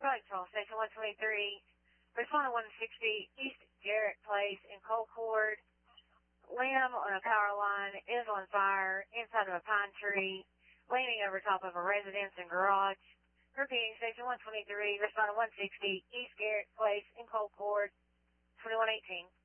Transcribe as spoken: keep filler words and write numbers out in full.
Road Patrol, Station one twenty-three. Respond to one sixty East Garrett Place in Colcord. Lamb on a power line is on fire inside of a pine tree, leaning over top of a residence and garage. Repeating, Station one twenty-three, respond to one sixty East Garrett Place in Colcord, twenty-one eighteen.